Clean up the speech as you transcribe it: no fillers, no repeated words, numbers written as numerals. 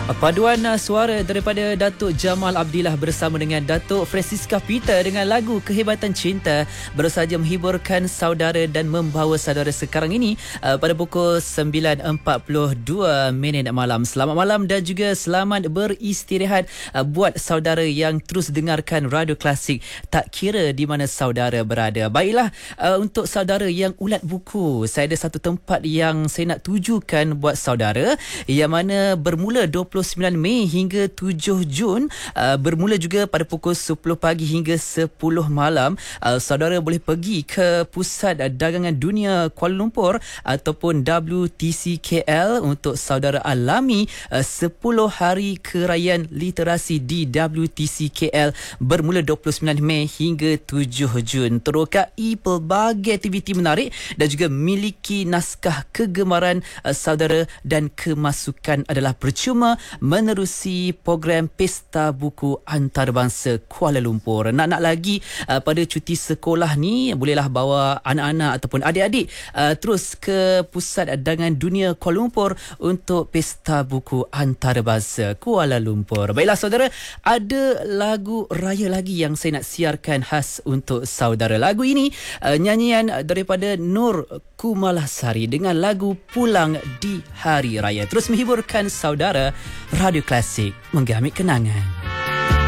Paduan suara daripada Datuk Jamal Abdillah bersama dengan Datuk Francisca Peter dengan lagu Kehebatan Cinta baru saja menghiburkan saudara dan membawa saudara sekarang ini pada pukul 9.42 malam. Selamat malam dan juga selamat beristirahat buat saudara yang terus dengarkan Radio Klasik tak kira di mana saudara berada. Baiklah, untuk saudara yang ulat buku, saya ada satu tempat yang saya nak tujukan buat saudara yang mana bermula 29 Mei hingga 7 Jun, bermula juga pada pukul 10 pagi hingga 10 malam. Saudara boleh pergi ke Pusat Dagangan Dunia Kuala Lumpur ataupun WTCKL untuk saudara alami 10 hari kerajaan literasi di WTCKL bermula 29 Mei hingga 7 Jun. Terokai pelbagai aktiviti menarik dan juga miliki naskah kegemaran saudara dan kemasukan adalah percuma menerusi program Pesta Buku Antarabangsa Kuala Lumpur. Nak lagi pada cuti sekolah ni, bolehlah bawa anak-anak ataupun adik-adik terus ke Pusat Dagangan Dunia Kuala Lumpur untuk Pesta Buku Antarabangsa Kuala Lumpur. Baiklah saudara, ada lagu raya lagi yang saya nak siarkan khas untuk saudara. Lagu ini nyanyian daripada Nur Kumalasari dengan lagu Pulang di Hari Raya. Terus menghiburkan saudara. Radio Klasik menggamit kenangan.